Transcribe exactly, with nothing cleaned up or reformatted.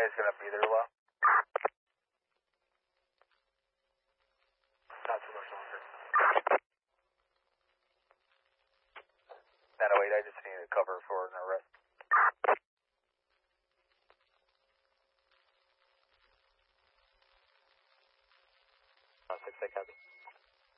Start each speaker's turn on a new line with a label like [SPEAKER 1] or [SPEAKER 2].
[SPEAKER 1] guys gonna be there a while? Not too much longer. nine oh eight, I just need to cover for an arrest. Uh, six, I copy.